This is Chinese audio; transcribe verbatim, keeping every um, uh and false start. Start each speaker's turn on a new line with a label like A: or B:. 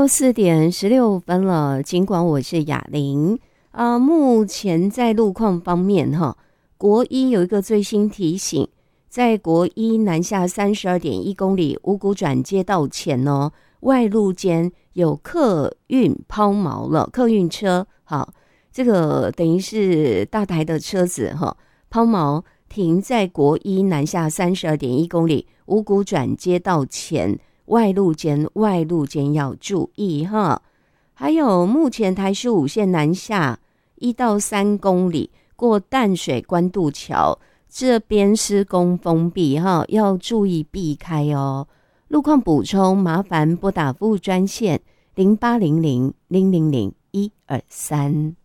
A: 后四点十六分了，尽管我是雅玲啊、呃，目前在路况方面哈，国一有一个最新提醒，在国一南下三十二点一公里五股转接道前哦，外路间有客运抛锚了，客运车好，这个等于是大台的车子哈抛锚停在国一南下三十二点一公里五股转接道前。外路间外路间要注意哈，还有目前台十五线南下一到三公里过淡水关渡桥这边施工封闭哈，要注意避开哦。路况补充，麻烦拨打服务专线零八零零零零零一二三。